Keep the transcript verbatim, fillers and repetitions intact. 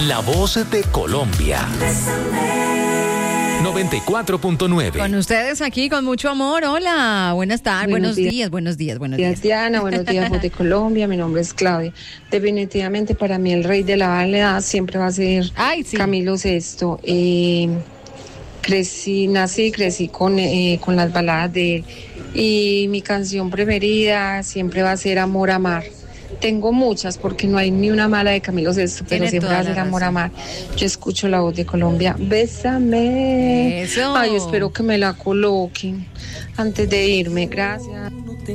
La voz de Colombia. noventa y cuatro punto nueve. Con ustedes aquí con mucho amor. Hola, buenas tardes, buenos, buenos días. días, buenos días, buenos días. Diana, buenos días, voz de Colombia. Mi nombre es Claudia. Definitivamente para mí el rey de la balada siempre va a ser Ay, sí. Camilo Sesto. Eh, crecí, nací, crecí con, eh, con las baladas de él. Y mi canción preferida siempre va a ser Amor a Mar. Tengo muchas porque no hay ni una mala de Camilo Sesto, pero siempre va a ser Amor a Mar. Yo escucho La Voz de Colombia. Bésame. Eso. Ay, espero que me la coloquen antes de irme. Gracias.